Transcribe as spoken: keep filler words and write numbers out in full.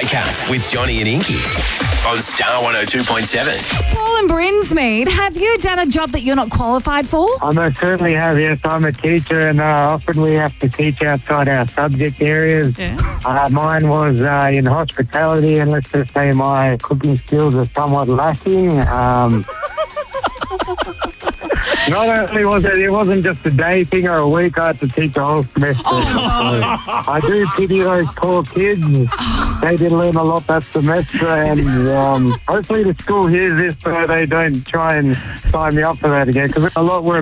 Nightcap with Johnny and Inky on Star one oh two point seven. Paul and Brinsmead, have you done a job that you're not qualified for? I most certainly have, yes. I'm a teacher and uh, often we have to teach outside our subject areas. Yeah. Uh, mine was uh, in hospitality, and let's just say my cooking skills are somewhat lacking. Um, not only was it, it wasn't just a day thing or a week, I had to teach a whole semester. Oh, no. So I do pity those poor kids. They did learn a lot that semester, and um, hopefully the school hears this so they don't try and sign me up for that again, because a lot were